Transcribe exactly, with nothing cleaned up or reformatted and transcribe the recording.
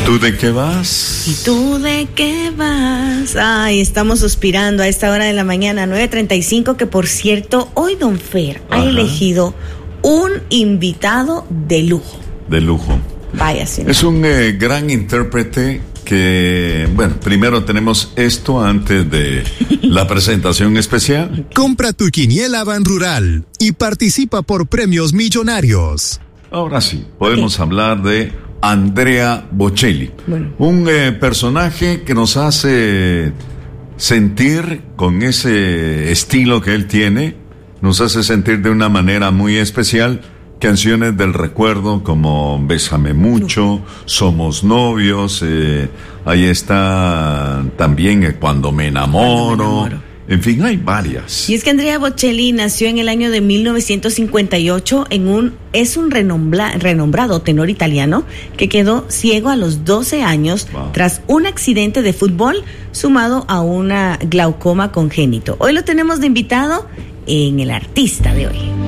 ¿Tú de qué vas? ¿Y tú de qué vas? Ay, estamos suspirando a esta hora de la mañana, nueve treinta y cinco, que por cierto, hoy Don Fer Ajá. ha elegido un invitado de lujo. De lujo. Vaya, señor. Es un eh, gran intérprete que, bueno, primero tenemos esto antes de la presentación especial. Compra tu quiniela Ban Rural y participa por premios millonarios. Ahora sí, podemos okay. hablar de Andrea Bocelli, bueno. un eh, personaje que nos hace sentir con ese estilo que él tiene, nos hace sentir de una manera muy especial canciones del recuerdo como Bésame Mucho, Somos Novios, eh, ahí está también eh, Cuando me enamoro. Cuando me enamoro. En fin, hay varias. Y es que Andrea Bocelli nació en el año de mil novecientos cincuenta y ocho en un es un renombra, renombrado tenor italiano que quedó ciego a los doce años wow. tras un accidente de fútbol sumado a una glaucoma congénito. Hoy lo tenemos de invitado en El Artista de Hoy.